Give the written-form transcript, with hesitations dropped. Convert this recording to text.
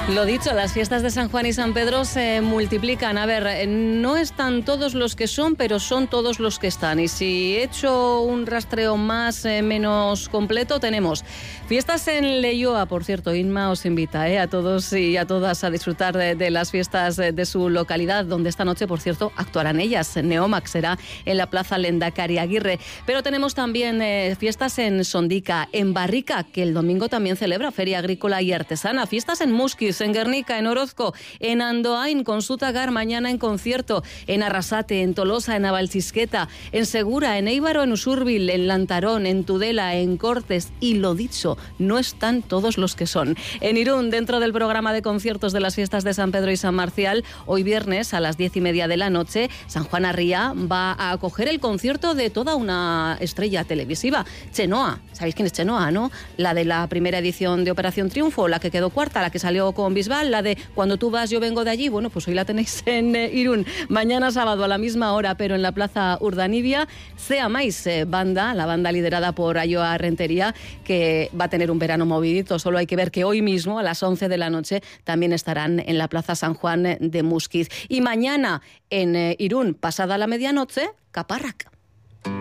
Lo dicho, las fiestas de San Juan y San Pedro se multiplican. A ver, no están todos los que son, pero son todos los que están. Y si he hecho un rastreo más menos completo, tenemos fiestas en Leioa. Por cierto, Inma os invita a todos y a todas a disfrutar de las fiestas de su localidad, donde esta noche, por cierto, actuarán ellas. Neomax será en la Plaza Lendakari Aguirre. Pero tenemos también fiestas en Sondica, en Barrica, que el domingo también celebra Feria Agrícola y Artesana. Fiestas en Muskiz, en Guernica, en Orozco, en Andoain, con Sutagar, mañana en concierto, en Arrasate, en Tolosa, en Navalchisqueta, en Segura, en Éibaro, en Usurbil, en Lantarón, en Tudela, en Cortes. Y lo dicho, no están todos los que son. En Irún, dentro del programa de conciertos de las fiestas de San Pedro y San Marcial, hoy viernes a las 10:30 de la noche, San Juan Arría va a acoger el concierto de toda una estrella televisiva, Chenoa. ¿Sabéis quién es Chenoa, no? La de la primera edición de Operación Triunfo, la que quedó cuarta, la que salió con Bisbal, la de Cuando tú vas yo vengo de allí. Bueno, pues hoy la tenéis en Irún. Mañana sábado a la misma hora, pero en la Plaza Urdanibia, Sea Mais Banda, la banda liderada por Ayoa Rentería, que va a tener un verano movidito. Solo hay que ver que hoy mismo, a las 11 de la noche, también estarán en la Plaza San Juan de Muskiz. Y mañana en Irún, pasada la medianoche, Caparrac.